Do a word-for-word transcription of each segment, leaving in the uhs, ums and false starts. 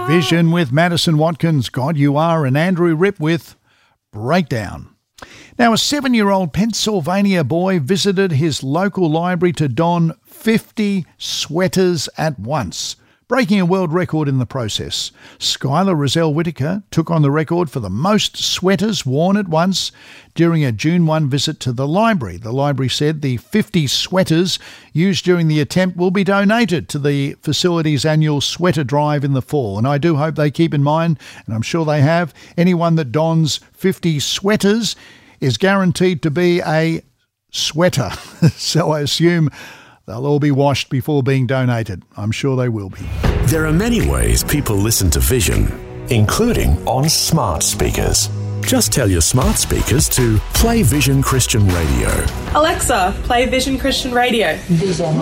Vision with Madison Watkins, God You Are, and Andrew Ripp with Breakdown. Now, a seven-year-old Pennsylvania boy visited his local library to don fifty sweaters at once, breaking a world record in the process. Skylar Rozelle Whitaker took on the record for the most sweaters worn at once during a June first visit to the library. The library said the fifty sweaters used during the attempt will be donated to the facility's annual sweater drive in the fall. And I do hope they keep in mind, and I'm sure they have, anyone that dons fifty sweaters is guaranteed to be a sweater. So I assume they'll all be washed before being donated. I'm sure they will be. There are many ways people listen to Vision, including on smart speakers. Just tell your smart speakers to play Vision Christian Radio. Alexa, play Vision Christian Radio. Vision.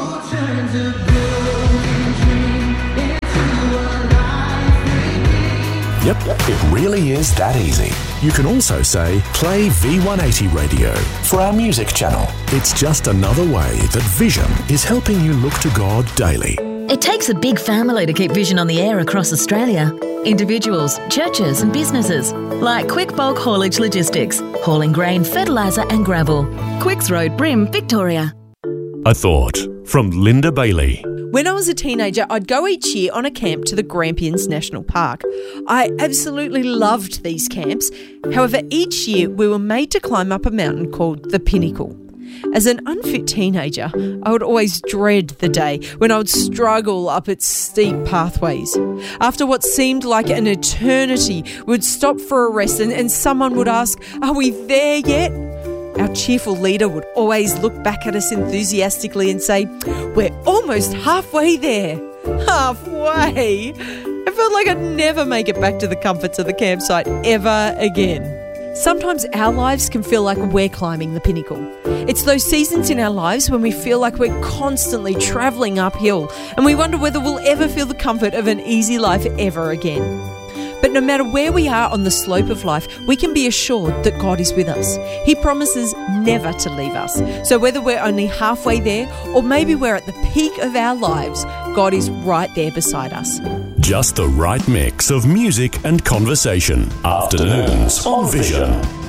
Yep, it really is that easy. You can also say, play V one eighty Radio for our music channel. It's just another way that Vision is helping you look to God daily. It takes a big family to keep Vision on the air across Australia. Individuals, churches and businesses, like Quick Bulk Haulage Logistics, hauling grain, fertiliser and gravel. Quicks Road, Brim, Victoria. A thought from Linda Bailey. When I was a teenager, I'd go each year on a camp to the Grampians National Park. I absolutely loved these camps. However, each year we were made to climb up a mountain called the Pinnacle. As an unfit teenager, I would always dread the day when I would struggle up its steep pathways. After what seemed like an eternity, we would stop for a rest and, and someone would ask, "Are we there yet?" Our cheerful leader would always look back at us enthusiastically and say, "We're almost halfway there." Halfway? I felt like I'd never make it back to the comforts of the campsite ever again. Sometimes our lives can feel like we're climbing the pinnacle. It's those seasons in our lives when we feel like we're constantly travelling uphill and we wonder whether we'll ever feel the comfort of an easy life ever again. But no matter where we are on the slope of life, we can be assured that God is with us. He promises never to leave us. So whether we're only halfway there or maybe we're at the peak of our lives, God is right there beside us. Just the right mix of music and conversation. Afternoons on Vision.